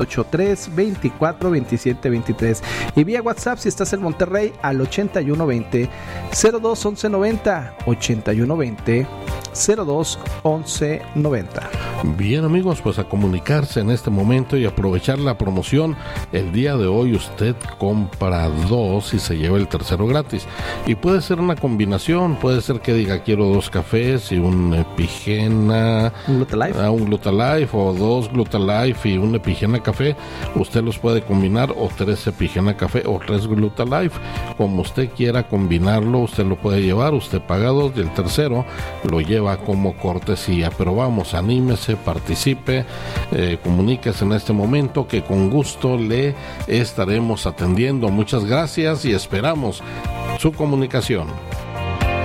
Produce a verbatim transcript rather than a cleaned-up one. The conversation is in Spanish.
ochenta y tres, veinticuatro, veintisiete, veintitrés y vía WhatsApp si estás en Monterrey al ochenta y uno veinte, cero dos once noventa, ochenta y uno veinte, cero dos once noventa. Bien, amigos, pues a comunicarse en este momento y aprovechar la promoción. El día de hoy usted compra dos y se lleva el tercero gratis, y puede ser una combinación, puede ser que diga quiero dos cafés y un Epigena, un Glutalife, uh, un Glutalife o dos Glutalife y un Epigena café. Usted los puede combinar, o tres Epigena café o tres Glutalife, como usted quiera combinarlo. Usted lo puede llevar, usted paga dos y el tercero lo lleva como cortesía. Pero vamos, anímese, participe, eh, comuníquese en este momento, que con gusto le estaremos atendiendo. Muchas gracias y esperamos su comunicación.